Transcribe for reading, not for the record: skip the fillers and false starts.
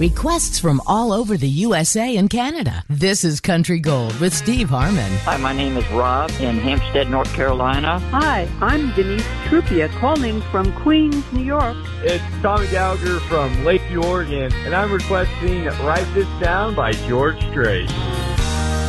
Requests from all over the USA and Canada. This is Country Gold with Steve Harmon. Hi, my name is Rob in Hampstead, North Carolina. Hi, I'm Denise Trupia calling from Queens, New York. It's Tommy Gallagher from Lakeview, Oregon, and I'm requesting Write This Down by George Strait.